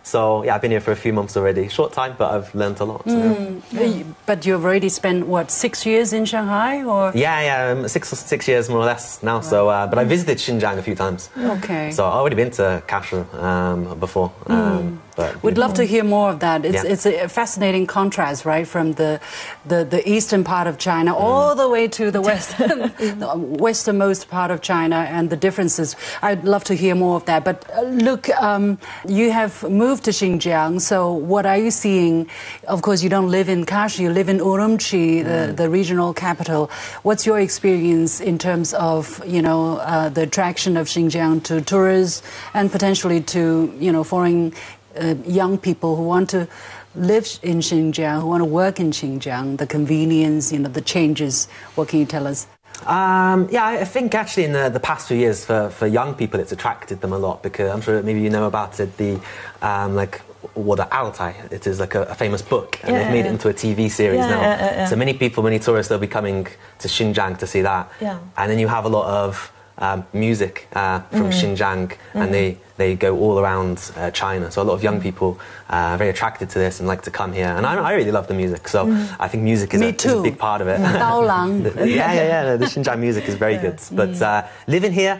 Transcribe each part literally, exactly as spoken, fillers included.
So yeah, I've been here for a few months already. Short time, but I've learned a lot. So, mm. yeah. But you've already spent what, six years in Shanghai, or? Yeah, yeah, um, six six years more or less now. Right. So, uh, but I visited Xinjiang a few times. Okay. So I've already been to Kashi um, before. Um, mm. But, We'd love to hear more of that. It's, yeah. it's a fascinating contrast, right, from the the, the eastern part of China mm. all the way to the western, the westernmost part of China, and the differences. I'd love to hear more of that. But uh, look, um, you have moved to Xinjiang, so what are you seeing? Of course, you don't live in Kashi, you live in Urumqi, mm. the, the regional capital. What's your experience in terms of, you know, uh, the attraction of Xinjiang to tourists and potentially to, you know, foreign Uh, young people who want to live in Xinjiang, who want to work in Xinjiang, the convenience, you know, the changes? What can you tell us? Um, yeah, I think actually in the, the past few years for, for young people it's attracted them a lot, because I'm sure maybe you know about it, the um, like well, the Altai, it is like a, a famous book, and yeah, they've made yeah. it into a T V series yeah, now. Yeah, yeah, yeah. So many people, many tourists, they'll be coming to Xinjiang to see that. Yeah. And then you have a lot of um, music uh, from mm. Xinjiang, mm. and they, they go all around uh, China. So a lot of young people uh, are very attracted to this and like to come here. And I, I really love the music, so mm. I think music is a, is a big part of it. Daolang. yeah, yeah, yeah. The Xinjiang music is very yeah. good. But mm. uh, living here,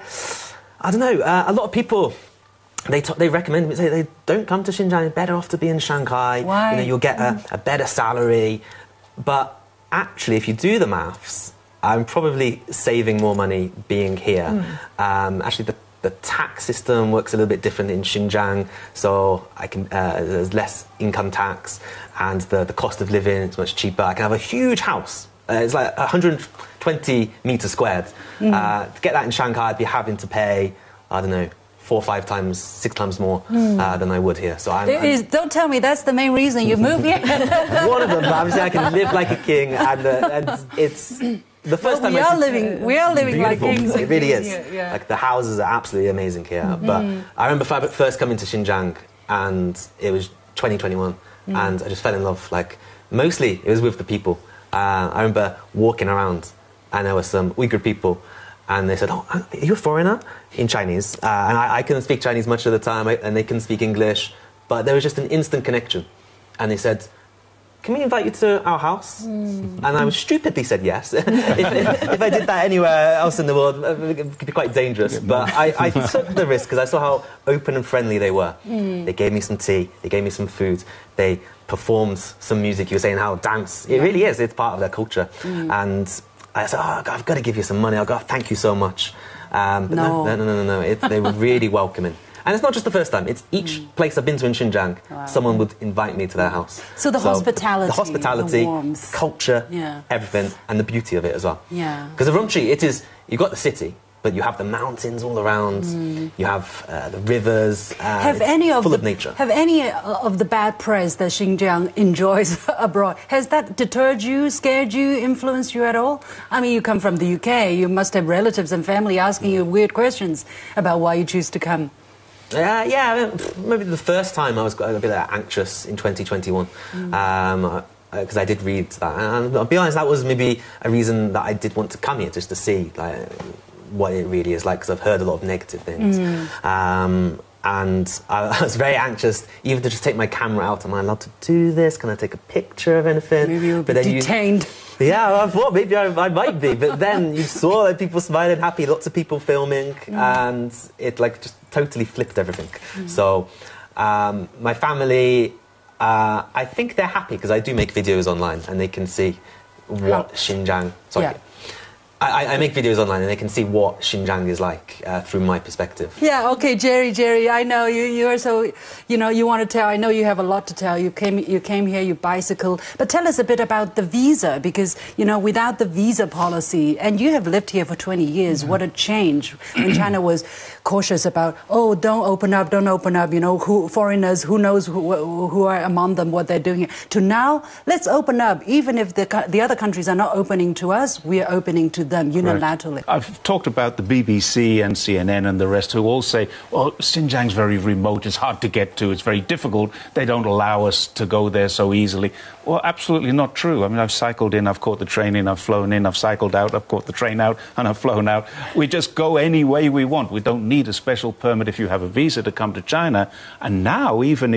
I don't know, uh, a lot of people, They, t they recommend me, say they don't come to Xinjiang, you're better off to be in Shanghai. Why? You know, you'll get a, a better salary. But actually, if you do the maths, I'm probably saving more money being here. Mm. Um, actually, the, the tax system works a little bit different in Xinjiang, so I can uh, there's less income tax, and the, the cost of living is much cheaper. I can have a huge house. Uh, it's like one hundred twenty meters squared. Mm. Uh, to get that in Shanghai, I'd be having to pay, I don't know, four or five times, six times more mm. uh, than I would here. So I'm, I'm, don't tell me that's the main reason you move here. One of them, but obviously I can live like a king, and, uh, and it's the first well, time we I are living. We are living beautiful. like kings. It really is. Yeah, yeah. Like the houses are absolutely amazing here. Mm. But I remember first coming to Xinjiang, and it was twenty twenty-one, mm. and I just fell in love. Like mostly it was with the people. Uh, I remember walking around, and there were some Uyghur people. And they said, "Oh, are you a foreigner?" in Chinese. Uh, and I, I couldn't speak Chinese much of the time, and they couldn't speak English. But there was just an instant connection. And they said, "Can we invite you to our house?" Mm. And I was stupidly said yes. if, if, if I did that anywhere else in the world, it could be quite dangerous. But I, I took the risk because I saw how open and friendly they were. Mm. They gave me some tea. They gave me some food. They performed some music. You were saying how dance, it really is. It's part of their culture. Mm. And I said, "Oh, I've got to give you some money. I've got to thank you so much." Um, but no, no, no, no, no. no. It, they were really welcoming. And it's not just the first time. It's each mm. place I've been to in Xinjiang, wow. someone would invite me to their house. So the so hospitality, the hospitality, the warmth, culture, yeah. everything, and the beauty of it as well. Yeah. Because Urumqi, it is, you've got the city, but you have the mountains all around, mm. you have uh, the rivers, uh, have any of full the, of nature. Have any of the bad press that Xinjiang enjoys abroad, has that deterred you, scared you, influenced you at all? I mean, you come from the U K, you must have relatives and family asking mm. you weird questions about why you choose to come. Uh, yeah, I mean, maybe the first time I was a bit anxious in twenty twenty-one. Mm. Um, because I did read that, and I'll be honest, that was maybe a reason that I did want to come here, just to see like what it really is like, because I've heard a lot of negative things. Mm. Um, and I, I was very anxious, even to just take my camera out. Am I allowed to do this? Can I take a picture of anything? Maybe you'll be detained. You, yeah, I thought maybe I, I might be, but then you saw like, people smiling, happy, lots of people filming, mm. and it like just totally flipped everything. Mm. So um, my family, uh, I think they're happy because I do make videos online, and they can see what oh. Xinjiang. Sorry. Yeah. I, I make videos online, and they can see what Xinjiang is like uh, through my perspective. Yeah, okay, Jerry, Jerry, I know you. You're so, you know, you want to tell. I know you have a lot to tell. You came, you came here, you bicycled, but tell us a bit about the visa, because you know, without the visa policy, and you have lived here for twenty years. Mm-hmm. What a change! When China was cautious about, oh, don't open up, don't open up. You know, who foreigners, who knows who, who are among them, what they're doing here. To now, let's open up. Even if the the other countries are not opening to us, we are opening to them unilaterally. Right. I've talked about the B B C and C N N and the rest who all say, well, Xinjiang's very remote, it's hard to get to, it's very difficult, they don't allow us to go there so easily. Well, absolutely not true. I mean, I've cycled in, I've caught the train in, I've flown in, I've cycled out, I've caught the train out, and I've flown out. We just go any way we want. We don't need a special permit if you have a visa to come to China. And now, even if